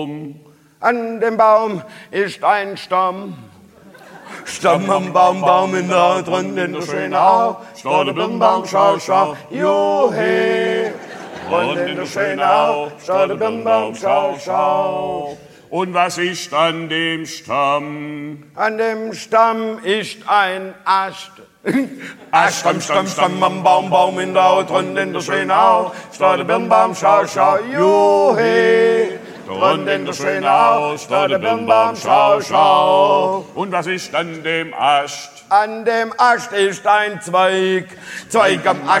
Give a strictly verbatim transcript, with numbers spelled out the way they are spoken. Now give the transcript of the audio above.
An dem Baum ist ein Stamm. Stamm am Baum, Baum in der drunten in der schönen Au. Statt der Birnbaum, schau, schau, juhe. Und in der schönen Au, statt der Birnbaum, schau, schau. Und was ist an dem Stamm? An dem Stamm ist ein Ast. Ast, Stamm, Stamm, Stamm am Baum, Baum in der Au, drunten in der schönen Au. Statt der Birnbaum, schau, schau, juhe. Und in der schönen Au, statt der Birnbaum, schau, schau. Und was ist an dem Ast? An dem Ast ist ein Zweig, Zweig am Ast.